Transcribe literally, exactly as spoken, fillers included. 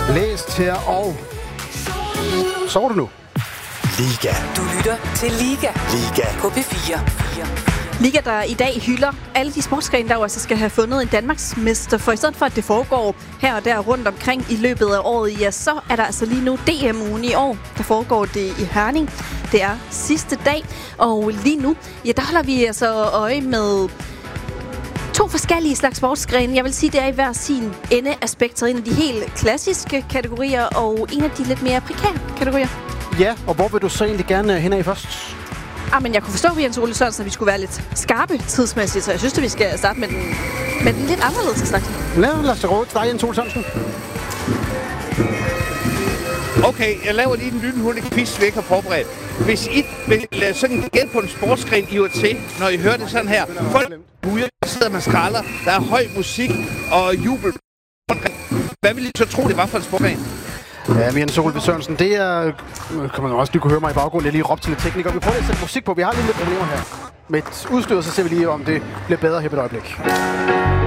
Læst her, og sover du nu? Liga. Du lytter til Liga. Liga. På P fire. Liga, der i dag hylder alle de sportsgrene, der også skal have fundet en Danmarksmester. For i stedet for, at det foregår her og der rundt omkring i løbet af året, ja, så er der altså lige nu D M-ugen i år. Der foregår det i Herning. Det er sidste dag, og lige nu, ja, der holder vi altså øje med to forskellige slags sportsgrene. Jeg vil sige, det er i hver sin ende af spektret. En af de helt klassiske kategorier, og en af de lidt mere prekære kategorier. Ja, og hvor vil du så egentlig gerne hen af først? Ah, men jeg kunne forstå ved Jens Ole Sørensen, at vi skulle være lidt skarpe tidsmæssigt, så jeg synes, at vi skal starte med den, med den lidt anderledes slags. Lad, lad os da råde til dig, Jens Ole Sørensen. Okay, jeg laver lige den lynhurtige quiz, vi ikke har forberedt. Hvis I vil lade sådan gæt på en sportsgren, I var til, når I hører det sådan her. Folk ude, der sidder med skralder, der er høj musik og jubel. Hvad vil I så tro, det var for en sportsgren? Ja, men Jens Ole Sørensen, det er... Kan man også lige kunne høre mig i baggrunden. Jeg lige råbt til lidt teknikere. Vi prøver lige at sætte musik på. Vi har lige lidt problemer her med udstyret, så ser vi lige, om det bliver bedre her på et øjeblik.